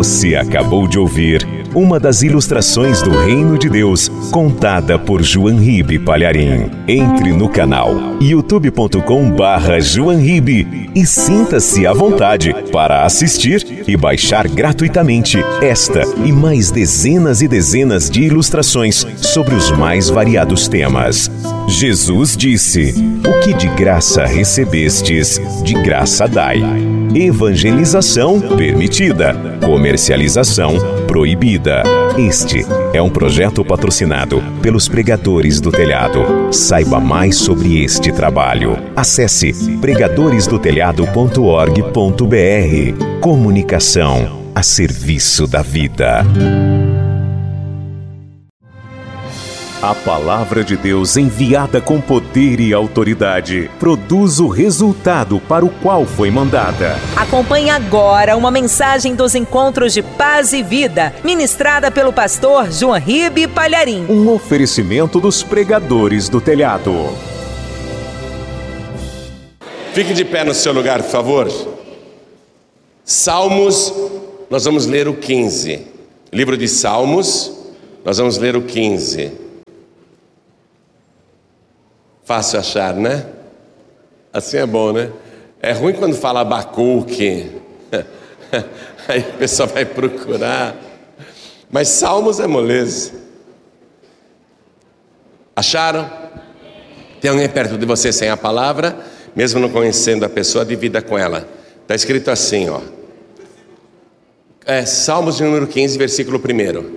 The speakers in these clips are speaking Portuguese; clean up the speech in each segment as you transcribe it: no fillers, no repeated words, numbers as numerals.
Você acabou de ouvir uma das ilustrações do Reino de Deus, contada por João Ribe Palharim. Entre no canal youtube.com/João Ribe e sinta-se à vontade para assistir e baixar gratuitamente esta e mais dezenas e dezenas de ilustrações sobre os mais variados temas. Jesus disse: "O que de graça recebestes, de graça dai." Evangelização permitida, comercialização proibida. Este é um projeto patrocinado pelos Pregadores do Telhado. Saiba mais sobre este trabalho. Acesse pregadoresdotelhado.org.br. Comunicação a serviço da vida. A palavra de Deus, enviada com poder e autoridade, produz o resultado para o qual foi mandada. Acompanhe agora uma mensagem dos Encontros de Paz e Vida, ministrada pelo pastor João Ribe Palharim. Um oferecimento dos Pregadores do Telhado. Fique de pé no seu lugar, por favor. Salmos, nós vamos ler o 15. Livro de Salmos, nós vamos ler o 15. Fácil achar, né? Assim é bom, né? É ruim quando fala Abacuque. Aí a pessoa vai procurar. Mas Salmos é moleza. Acharam? Tem alguém perto de você sem a palavra? Mesmo não conhecendo a pessoa, divida com ela. Está escrito assim, ó. Salmos de número 15, versículo 1.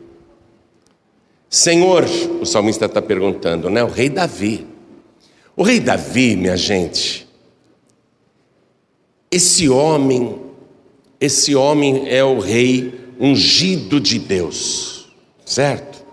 Senhor, o salmista está perguntando, né? O rei Davi. O rei Davi, minha gente, esse homem é o rei ungido de Deus, certo?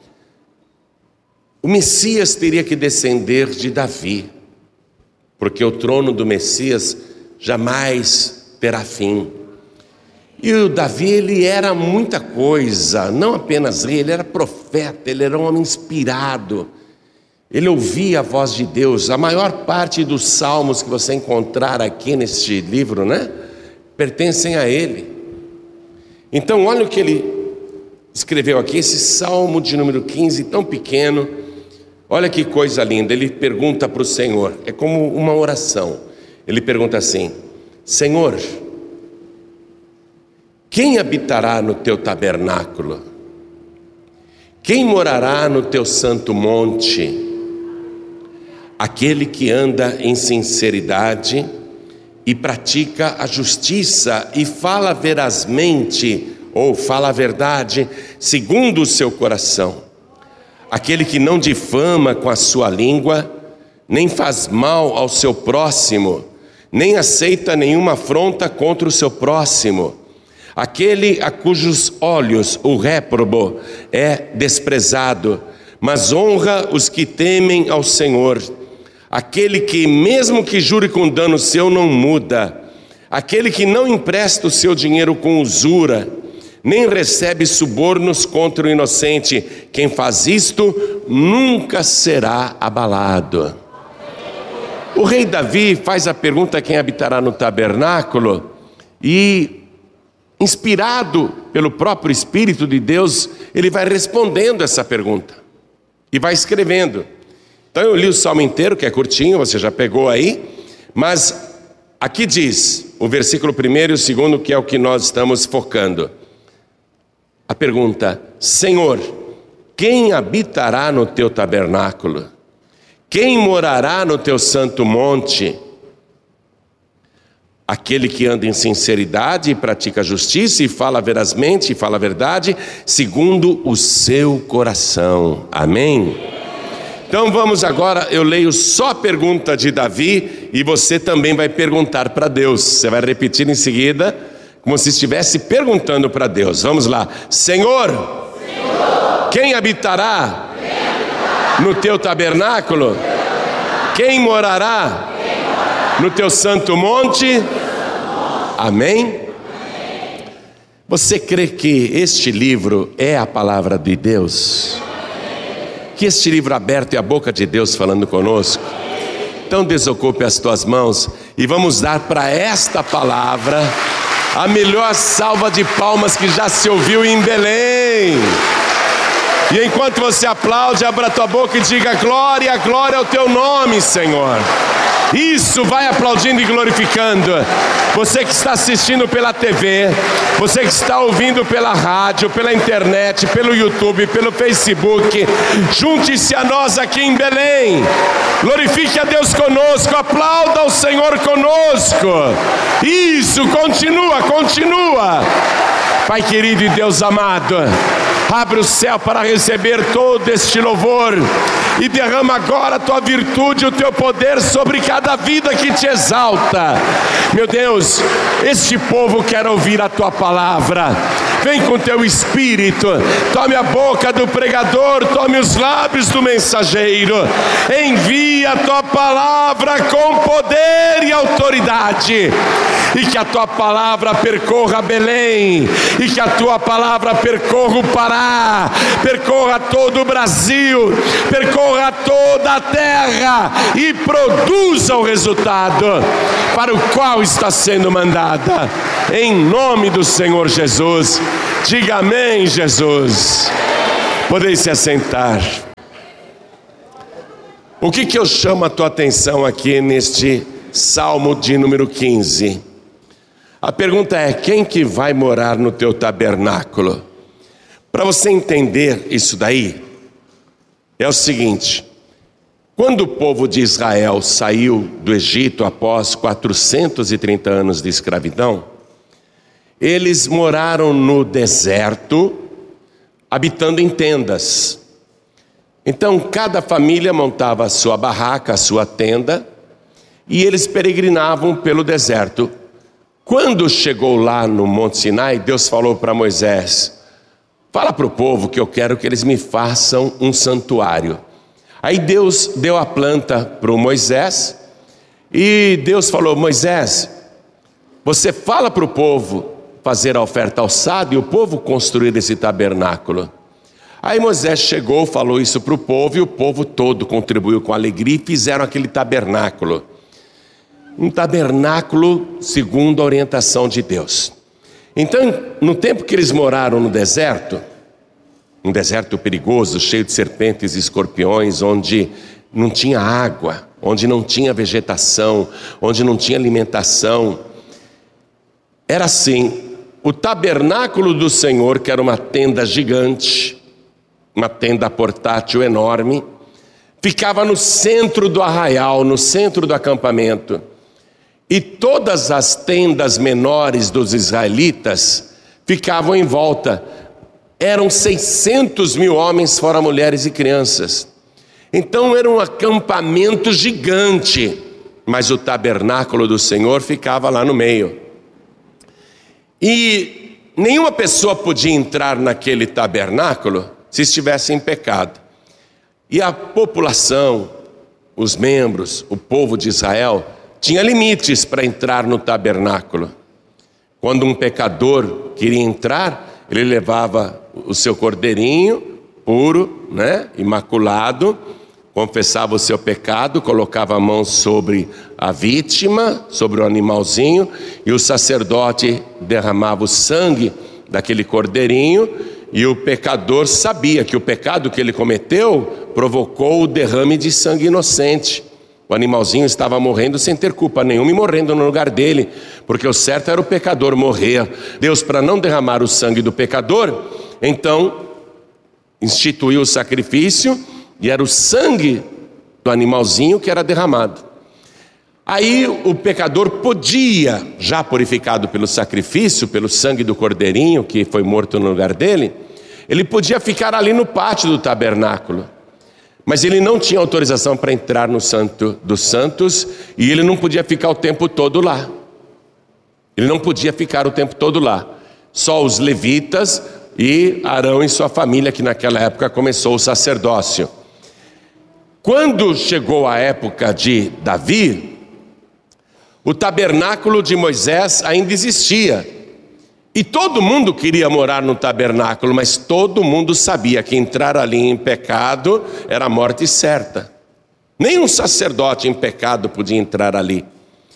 O Messias teria que descender de Davi, porque o trono do Messias jamais terá fim. E o Davi, ele era muita coisa, não apenas rei, ele era profeta, ele era um homem inspirado. Ele ouvia a voz de Deus. A maior parte dos salmos que você encontrar aqui neste livro, né, pertencem a ele. Então, olha o que ele escreveu aqui, esse salmo de número 15, tão pequeno. Olha que coisa linda. Ele pergunta para o Senhor, é como uma oração. Ele pergunta assim: Senhor, quem habitará no teu tabernáculo? Quem morará no teu santo monte? Aquele que anda em sinceridade e pratica a justiça e fala verazmente, ou fala a verdade, segundo o seu coração. Aquele que não difama com a sua língua, nem faz mal ao seu próximo, nem aceita nenhuma afronta contra o seu próximo. Aquele a cujos olhos o réprobo é desprezado, mas honra os que temem ao Senhor. Aquele que, mesmo que jure com dano seu, não muda. Aquele que não empresta o seu dinheiro com usura, nem recebe subornos contra o inocente. Quem faz isto nunca será abalado. O rei Davi faz a pergunta: quem habitará no tabernáculo? E, inspirado pelo próprio Espírito de Deus, ele vai respondendo essa pergunta e vai escrevendo. Então eu li o salmo inteiro, que é curtinho, você já pegou aí, mas aqui diz o versículo 1 e o 2, que é o que nós estamos focando. A pergunta: Senhor, quem habitará no teu tabernáculo? Quem morará no teu santo monte? Aquele que anda em sinceridade e pratica justiça e fala verazmente e fala a verdade, segundo o seu coração. Amém? Então vamos agora, eu leio só a pergunta de Davi e você também vai perguntar para Deus. Você vai repetir em seguida, como se estivesse perguntando para Deus. Vamos lá. Senhor, quem habitará no teu tabernáculo? Quem morará no teu santo monte? Amém? Você crê que este livro é a palavra de Deus? Que este livro aberto é a boca de Deus falando conosco? Então desocupe as tuas mãos e vamos dar para esta palavra A melhor salva de palmas que já se ouviu em Belém. E enquanto você aplaude, abra a tua boca e diga: glória, glória ao teu nome, Senhor. Isso, vai aplaudindo e glorificando. Você que está assistindo pela TV, você que está ouvindo pela rádio, pela internet, pelo YouTube, pelo Facebook, junte-se a nós aqui em Belém. Glorifique a Deus conosco, aplauda o Senhor conosco. Isso, continua, continua. Pai querido e Deus amado, abre o céu para receber todo este louvor e derrama agora a tua virtude e o teu poder sobre cada vida que te exalta. Meu Deus, este povo quer ouvir a tua palavra. Vem com teu espírito, tome a boca do pregador, tome os lábios do mensageiro. Envia a tua palavra com poder e autoridade. E que a tua palavra percorra Belém, e que a tua palavra percorra o Pará, percorra todo o Brasil, percorra toda a terra e produza o resultado para o qual está sendo mandada. Em nome do Senhor Jesus, diga amém, Jesus. Podeis se assentar. O que eu chamo a tua atenção aqui neste Salmo de número 15? A pergunta é: quem que vai morar no teu tabernáculo? Para você entender isso daí, é o seguinte: quando o povo de Israel saiu do Egito após 430 anos de escravidão, eles moraram no deserto, habitando em tendas. Então cada família montava a sua barraca, a sua tenda, e eles peregrinavam pelo deserto. Quando chegou lá no Monte Sinai, Deus falou para Moisés: fala para o povo que eu quero que eles me façam um santuário. Aí Deus deu a planta para o Moisés, e Deus falou: Moisés, você fala para o povo fazer a oferta alçada e o povo construir esse tabernáculo. Aí Moisés chegou, falou isso para o povo, e o povo todo contribuiu com alegria e fizeram aquele tabernáculo. Um tabernáculo segundo a orientação de Deus. Então, no tempo que eles moraram no deserto, um deserto perigoso, cheio de serpentes e escorpiões, onde não tinha água, onde não tinha vegetação, onde não tinha alimentação, era assim: o tabernáculo do Senhor, que era uma tenda gigante, uma tenda portátil enorme, ficava no centro do arraial, no centro do acampamento. E todas as tendas menores dos israelitas ficavam em volta. Eram 600 mil homens, fora mulheres e crianças. Então era um acampamento gigante, mas o tabernáculo do Senhor ficava lá no meio. E nenhuma pessoa podia entrar naquele tabernáculo se estivesse em pecado. E a população, os membros, o povo de Israel, tinha limites para entrar no tabernáculo. Quando um pecador queria entrar, ele levava o seu cordeirinho puro, imaculado, confessava o seu pecado, colocava a mão sobre a vítima, sobre o animalzinho, e o sacerdote derramava o sangue daquele cordeirinho, e o pecador sabia que o pecado que ele cometeu provocou o derrame de sangue inocente. O animalzinho estava morrendo sem ter culpa nenhuma e morrendo no lugar dele, porque o certo era o pecador morrer. Deus, para não derramar o sangue do pecador, então instituiu o sacrifício, e era o sangue do animalzinho que era derramado. Aí o pecador podia, já purificado pelo sacrifício, pelo sangue do cordeirinho que foi morto no lugar dele, ele podia ficar ali no pátio do tabernáculo. Mas ele não tinha autorização para entrar no Santo dos Santos, e ele não podia ficar o tempo todo lá. Ele não podia ficar o tempo todo lá. Só os levitas e Arão e sua família, que naquela época começou o sacerdócio. Quando chegou a época de Davi, o tabernáculo de Moisés ainda existia. E todo mundo queria morar no tabernáculo, mas todo mundo sabia que entrar ali em pecado era a morte certa. Nem um sacerdote em pecado podia entrar ali.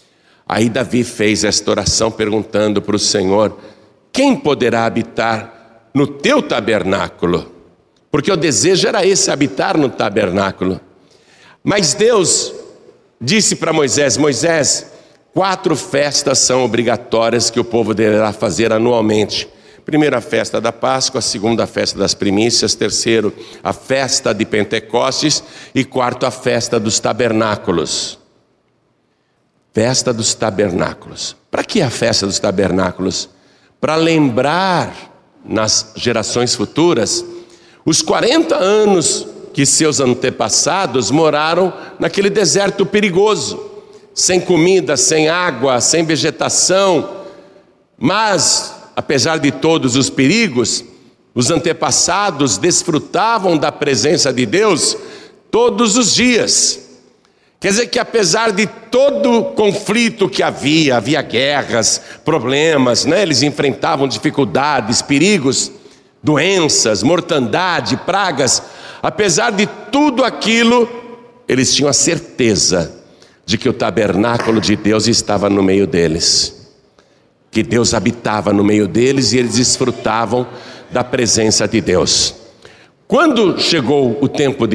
Aí Davi fez esta oração perguntando para o Senhor: quem poderá habitar no teu tabernáculo? Porque o desejo era esse, habitar no tabernáculo. Mas Deus disse para Moisés: Moisés, 4 festas são obrigatórias que o povo deverá fazer anualmente. Primeiro, a festa da Páscoa. Segundo, a festa das primícias. Terceiro, a festa de Pentecostes. E quarto, a festa dos tabernáculos. Festa dos tabernáculos. Para que a festa dos tabernáculos? Para lembrar nas gerações futuras os 40 anos que seus antepassados moraram naquele deserto perigoso, sem comida, sem água, sem vegetação. Mas, apesar de todos os perigos, os antepassados desfrutavam da presença de Deus todos os dias. Quer dizer que apesar de todo o conflito que havia guerras, problemas, eles enfrentavam dificuldades, perigos, doenças, mortandade, pragas. Apesar de tudo aquilo, eles tinham a certeza de que o tabernáculo de Deus estava no meio deles, que Deus habitava no meio deles e eles desfrutavam da presença de Deus. Quando chegou o tempo de